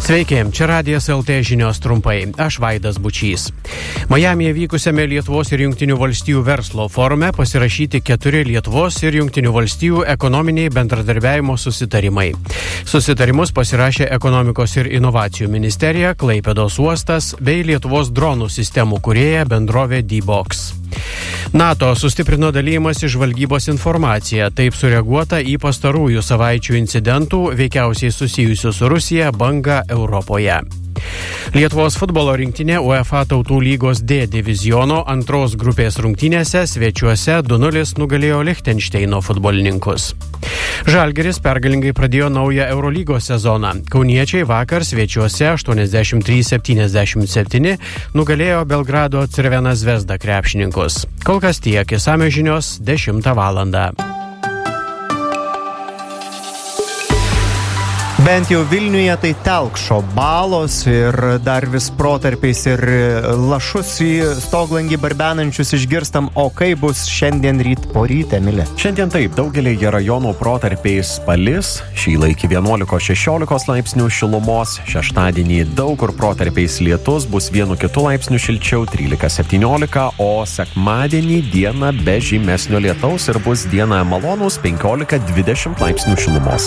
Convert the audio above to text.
Sveiki, čia Radijas LT žinios trumpai. Aš Vaidas Bučys. Majamyje vykusiame Lietuvos ir Jungtinių valstijų verslo forume pasirašyti 4 Lietuvos ir Jungtinių valstijų ekonominiai bendradarbiavimo susitarimai. Susitarimus pasirašė Ekonomikos ir inovacijų ministerija, Klaipėdos uostas bei Lietuvos dronų sistemų kūrėja bendrovė D-Box. NATO sustiprino dalyjimąsi žvalgybos informaciją, taip sureaguota į pastarųjų savaičių incidentų, veikiausiai susijusių su Rusija, bangą Europoje. Lietuvos futbolo rinktinė UEFA Tautų lygos D diviziono antros grupės rungtynėse svečiuose 2-0 nugalėjo Lichtenšteino futbolininkus. Žalgiris pergalingai pradėjo naują Eurolygos sezoną. Kauniečiai vakar svečiuose 83-77 nugalėjo Belgrado Crvena Zvezda krepšininkus. Kol kas tiek, išsamios žinios 10 valandą. Bent jau Vilniuje tai telkšo balos ir dar vis protarpiais ir lašus į stoglangį barbenančius išgirstam, o kaip bus šiandien ryt poryt, Emilė? Šiandien taip, daugelėje rajonų protarpiais palis, šįla iki 11-16 laipsnių šilumos, šeštadienį daug kur protarpiais lietus, bus 1-2 laipsnių šilčiau, 13-17, o sekmadienį dieną be žymesnio lietaus ir bus diena malonus 15-20 laipsnių šilumos.